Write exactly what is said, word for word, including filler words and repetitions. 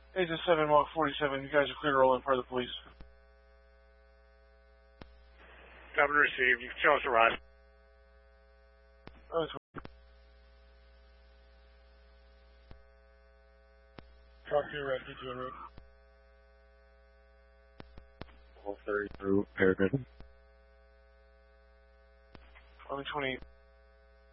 Agent seven, Mark forty-seven, you guys are clear to roll in for the police. Governor received. You can show us a ride. Oh, talk to your red, get to the road. twelve thirty through Peregrine. eleven twenty-eight.